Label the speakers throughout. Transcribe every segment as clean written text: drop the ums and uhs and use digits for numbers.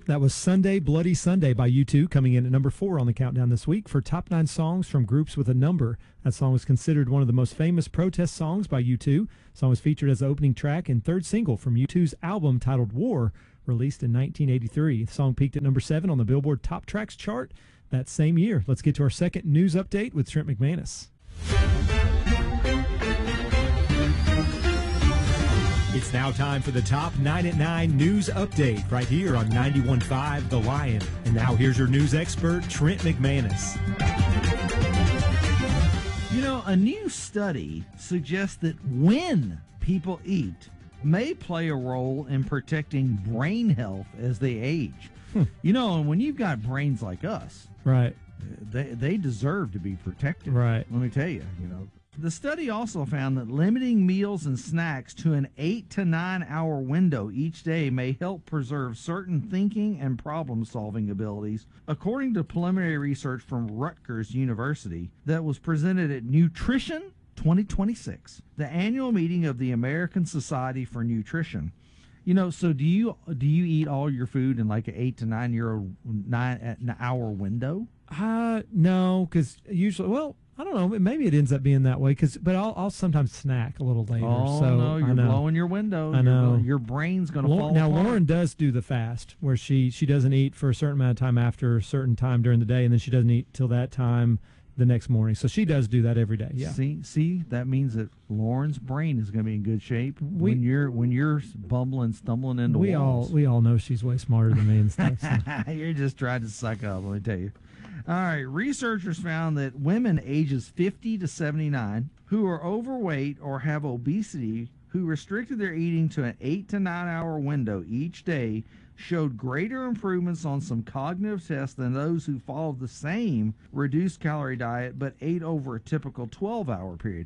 Speaker 1: That was Sunday, Bloody Sunday by U2, coming in at number 4 on the countdown this week for top 9 songs from groups with a number. That song was considered one of the most famous protest songs by U2. The song was featured as the opening track and third single from U2's album titled War, released in 1983. The song peaked at number 7 on the Billboard Top Tracks chart that same year. Let's get to our second news update with Trent McManus. It's now time for the Top 9 at 9 News Update right here on 91.5 The Lion. And now here's your news expert, Trent McManus.
Speaker 2: You know, a new study suggests that when people eat may play a role in protecting brain health as they age. You know, and when you've got brains like us,
Speaker 1: right,
Speaker 2: they deserve to be protected.
Speaker 1: Right.
Speaker 2: Let me tell you, The study also found that limiting meals and snacks to an 8 to 9 hour window each day may help preserve certain thinking and problem-solving abilities, according to preliminary research from Rutgers University that was presented at Nutrition 2026, the annual meeting of the American Society for Nutrition. So do you eat all your food in like an 8 to 9 hour window?
Speaker 1: No, because usually, I don't know. Maybe it ends up being that way. But I'll sometimes snack a little later.
Speaker 2: Oh,
Speaker 1: so
Speaker 2: no, you're blowing your window.
Speaker 1: I know.
Speaker 2: Your brain's going to fall
Speaker 1: Now,
Speaker 2: apart.
Speaker 1: Lauren does do the fast, where she doesn't eat for a certain amount of time after a certain time during the day, and then she doesn't eat till that time the next morning. So she does do that every day. Yeah.
Speaker 2: See, that means that Lauren's brain is going to be in good shape when you're bumbling, stumbling into walls.
Speaker 1: We all know she's way smarter than me and stuff. So.
Speaker 2: You're just trying to suck up, let me tell you. All right, researchers found that women ages 50 to 79 who are overweight or have obesity who restricted their eating to an 8 to 9 hour window each day showed greater improvements on some cognitive tests than those who followed the same reduced calorie diet but ate over a typical 12-hour period.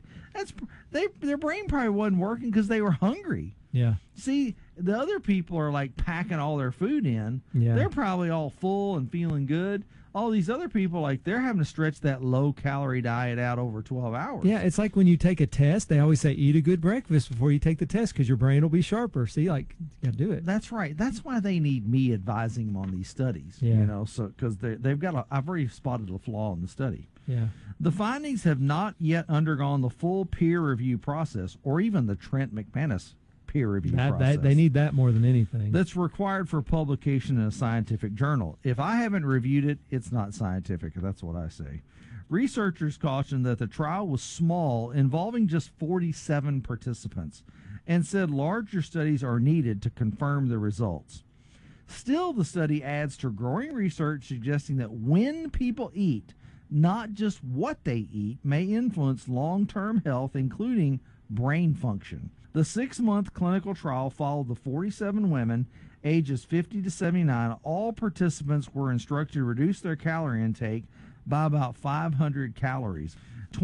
Speaker 2: Their brain probably wasn't working because they were hungry.
Speaker 1: Yeah.
Speaker 2: See, the other people are like packing all their food in.
Speaker 1: Yeah.
Speaker 2: They're probably all full and feeling good. All these other people, like, they're having to stretch that low-calorie diet out over 12 hours.
Speaker 1: Yeah, it's like when you take a test, they always say eat a good breakfast before you take the test because your brain will be sharper. See, you got to do it.
Speaker 2: That's right. That's why they need me advising them on these studies.
Speaker 1: Yeah.
Speaker 2: So because they've got I've already spotted a flaw in the study.
Speaker 1: Yeah.
Speaker 2: The findings have not yet undergone the full peer review process or even the Trent McManus peer review process.
Speaker 1: They need that more than anything.
Speaker 2: That's required for publication in a scientific journal. If I haven't reviewed it, it's not scientific. That's what I say. Researchers cautioned that the trial was small, involving just 47 participants, and said larger studies are needed to confirm the results. Still, the study adds to growing research suggesting that when people eat, not just what they eat, may influence long-term health, including brain function. The 6-month clinical trial followed the 47 women, ages 50 to 79. All participants were instructed to reduce their calorie intake by about 500 calories.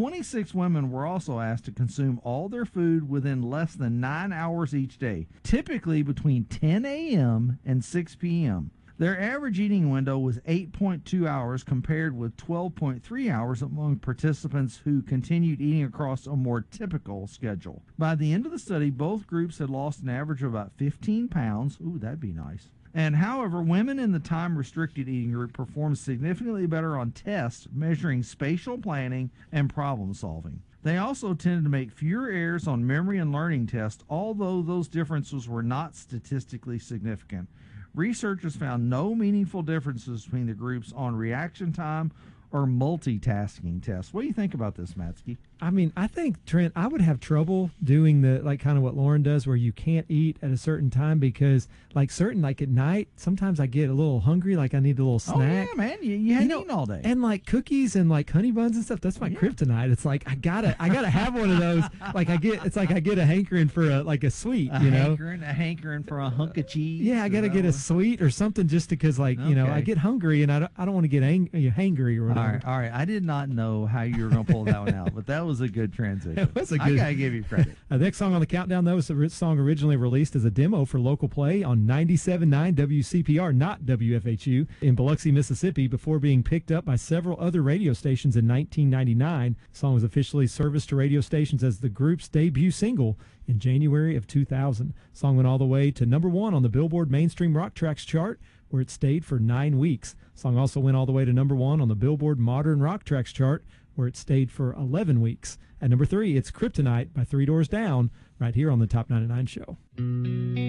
Speaker 2: 26 women were also asked to consume all their food within less than 9 hours each day, typically between 10 a.m. and 6 p.m. Their average eating window was 8.2 hours compared with 12.3 hours among participants who continued eating across a more typical schedule. By the end of the study, both groups had lost an average of about 15 pounds. Ooh, that'd be nice. And however, women in the time-restricted eating group performed significantly better on tests measuring spatial planning and problem-solving. They also tended to make fewer errors on memory and learning tests, although those differences were not statistically significant. Researchers found no meaningful differences between the groups on reaction time or multitasking tests. What do you think about this, Matsky?
Speaker 1: I mean, I think, Trent, I would have trouble doing kind of what Lauren does where you can't eat at a certain time because, like at night, sometimes I get a little hungry, like I need a little snack.
Speaker 2: Oh, yeah, man. You hadn't eaten all day.
Speaker 1: And, like, cookies and, like, honey buns and stuff, that's my kryptonite. It's like, I gotta have one of those. Like, I get a hankering for a sweet,
Speaker 2: A hankering for a hunk of cheese.
Speaker 1: Yeah, I got to get a sweet or something just because, I get hungry and I don't want to get hangry or whatever.
Speaker 2: All right. I did not know how you were going to pull that one out, but that was a good transition.
Speaker 1: It was a good.
Speaker 2: I got to give you credit.
Speaker 1: The next song on the countdown, though, is the song originally released as a demo for local play on 97.9 WCPR, not WFHU, in Biloxi, Mississippi, before being picked up by several other radio stations in 1999. The song was officially serviced to radio stations as the group's debut single in January of 2000. The song went all the way to number 1 on the Billboard Mainstream Rock Tracks chart where it stayed for 9 weeks. The song also went all the way to number 1 on the Billboard Modern Rock Tracks chart, where it stayed for 11 weeks. At number 3, it's Kryptonite by Three Doors Down, right here on the Top 99 Show.